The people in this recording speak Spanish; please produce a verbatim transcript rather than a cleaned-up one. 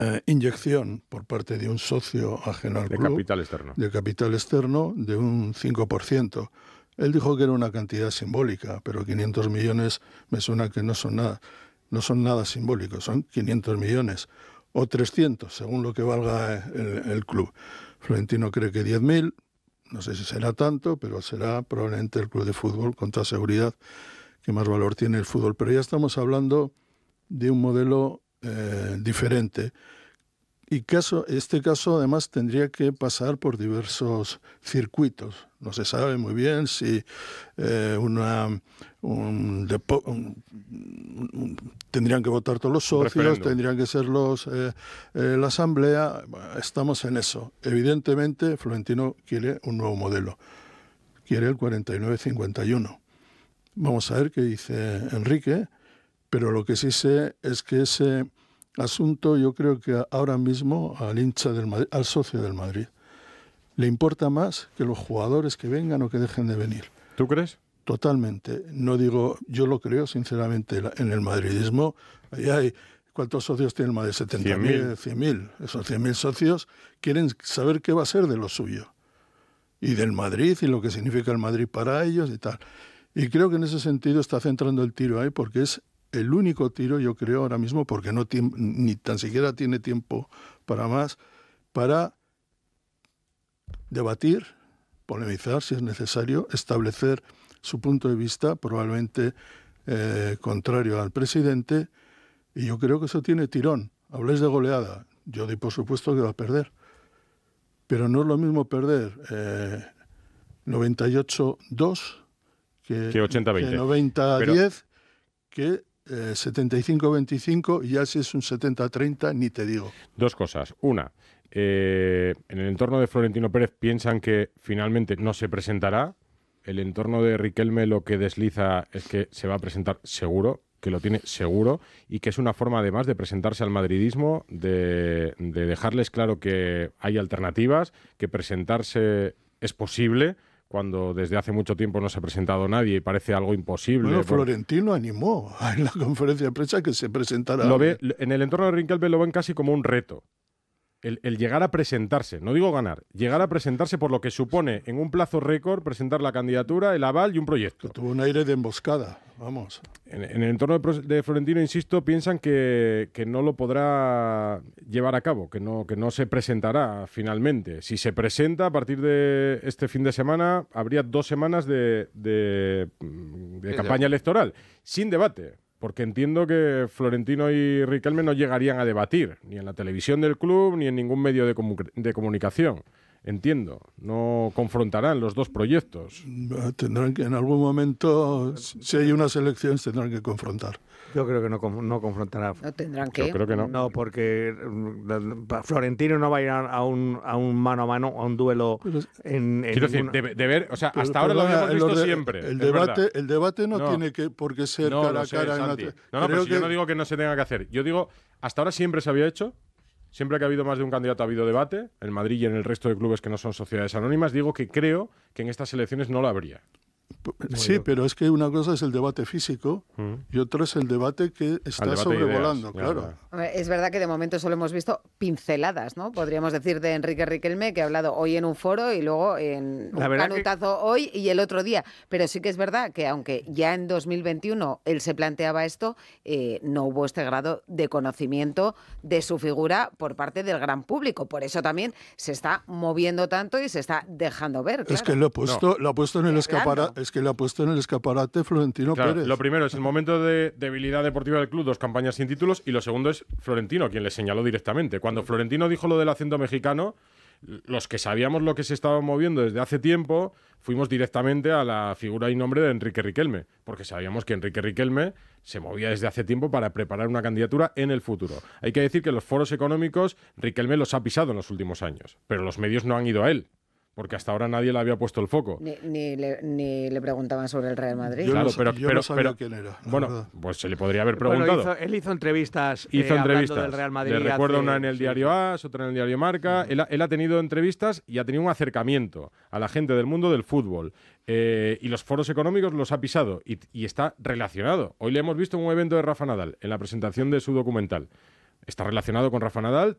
eh, inyección por parte de un socio ajeno al de club. De capital externo. De capital externo de un cinco por ciento. Él dijo que era una cantidad simbólica, pero quinientos millones me suena que no son nada. No son nada simbólicos, son quinientos millones. O trescientos, según lo que valga el, el club. Florentino cree que diez mil, no sé si será tanto, pero será probablemente el club de fútbol, con toda seguridad, que más valor tiene el fútbol. Pero ya estamos hablando de un modelo eh, diferente. Y caso, este caso además tendría que pasar por diversos circuitos. No se sabe muy bien si eh, una, un, depo, un, un, tendrían que votar todos los socios, tendrían que ser los eh, eh, la asamblea. Bueno, estamos en eso. Evidentemente, Florentino quiere un nuevo modelo. Quiere el cuarenta y nueve cincuenta y uno. Vamos a ver qué dice Enrique, pero lo que sí sé es que ese asunto, yo creo que ahora mismo al hincha del Madrid, al socio del Madrid, le importa más que los jugadores que vengan o que dejen de venir. ¿Tú crees? Totalmente. No digo, yo lo creo sinceramente en el madridismo. Ahí hay, ¿cuántos socios tiene el Madrid? setenta mil, cien mil. Esos cien mil socios quieren saber qué va a ser de lo suyo. Y del Madrid y lo que significa el Madrid para ellos y tal. Y creo que en ese sentido está centrando el tiro ahí porque es el único tiro, yo creo, ahora mismo, porque no tiene, ni tan siquiera tiene tiempo para más, para debatir, polemizar, si es necesario, establecer su punto de vista, probablemente eh, contrario al presidente, y yo creo que eso tiene tirón. Habláis de goleada, yo doy por supuesto que va a perder, pero no es lo mismo perder eh, noventa y ocho dos que, que ochenta veinte. Que noventa diez, pero... que Eh, setenta y cinco veinticinco, y ya si es un setenta treinta, ni te digo. Dos cosas. Una, eh, en el entorno de Florentino Pérez piensan que finalmente no se presentará. El entorno de Riquelme lo que desliza es que se va a presentar seguro, que lo tiene seguro, y que es una forma además de presentarse al madridismo, de, de dejarles claro que hay alternativas, que presentarse es posible, cuando desde hace mucho tiempo no se ha presentado nadie y parece algo imposible. Bueno, por... Florentino animó en la conferencia de prensa que se presentara. Lo ve, en el entorno de Riquelme lo ven casi como un reto. El, el llegar a presentarse, no digo ganar, llegar a presentarse por lo que supone en un plazo récord presentar la candidatura, el aval y un proyecto. Que tuvo un aire de emboscada, vamos. En, en el entorno de, de Florentino, insisto, piensan que, que no lo podrá llevar a cabo, que no, que no se presentará finalmente. Si se presenta, a partir de este fin de semana, habría dos semanas de, de, de campaña electoral, sin debate. Porque entiendo que Florentino y Riquelme no llegarían a debatir, ni en la televisión del club, ni en ningún medio de, comu- de comunicación. Entiendo, no confrontarán los dos proyectos. Tendrán que, en algún momento, si hay unas elecciones, tendrán que confrontar. Yo creo que no, no confrontará. No tendrán que. Yo creo que no. No, porque Florentino no va a ir a un, a un mano a mano, a un duelo. Pero, en, en quiero ninguna... decir, de, de ver, o sea, pero, hasta ahora lo habíamos visto de, siempre. El debate, el debate no, no tiene que por qué ser no, cara a sé, cara. En la... No, no, pero si que... yo no digo que no se tenga que hacer. Yo digo, hasta ahora siempre se había hecho. Siempre que ha habido más de un candidato ha habido debate, en Madrid y en el resto de clubes que no son sociedades anónimas. Digo que creo que en estas elecciones no lo habría. Sí, pero es que una cosa es el debate físico mm. y otra es el debate que está debate sobrevolando, ideas, claro. claro. Es verdad que de momento solo hemos visto pinceladas, ¿no? Podríamos decir de Enrique Riquelme, que ha hablado hoy en un foro y luego en un canutazo que... hoy y el otro día. Pero sí que es verdad que aunque ya en dos mil veintiuno él se planteaba esto, eh, no hubo este grado de conocimiento de su figura por parte del gran público. Por eso también se está moviendo tanto y se está dejando ver. Claro. Es que lo ha puesto, no. lo ha puesto en el escaparate. Es que le ha puesto en el escaparate Florentino claro, Pérez. Lo primero es el momento de debilidad deportiva del club, dos campañas sin títulos, y lo segundo es Florentino, quien le señaló directamente. Cuando Florentino dijo lo del acento mexicano, los que sabíamos lo que se estaba moviendo desde hace tiempo, fuimos directamente a la figura y nombre de Enrique Riquelme, porque sabíamos que Enrique Riquelme se movía desde hace tiempo para preparar una candidatura en el futuro. Hay que decir que los foros económicos Riquelme los ha pisado en los últimos años, pero los medios no han ido a él. Porque hasta ahora nadie le había puesto el foco. Ni, ni, le, ni le preguntaban sobre el Real Madrid. Yo claro, no, pero, yo pero, no sabía pero, quién era. Bueno, verdad. pues se le podría haber preguntado. Bueno, hizo, él hizo entrevistas, hizo eh, entrevistas hablando del Real Madrid. Le recuerdo hace, una en el sí, diario sí. AS, otra en el diario Marca. Uh-huh. Él, ha, él ha tenido entrevistas y ha tenido un acercamiento a la gente del mundo del fútbol. Eh, y los foros económicos los ha pisado y, y está relacionado. Hoy le hemos visto en un evento de Rafa Nadal, en la presentación de su documental. Está relacionado con Rafa Nadal,